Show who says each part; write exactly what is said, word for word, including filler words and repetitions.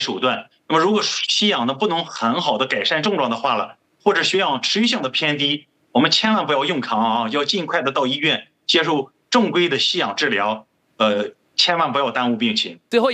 Speaker 1: 手段。那么如果吸氧呢不能很好的改善症状的话了，或者血氧持续性的偏低，我们千万不要硬扛啊，要尽快的到医院接受正规的吸氧治疗，呃，千万不要耽误病情。
Speaker 2: 最后。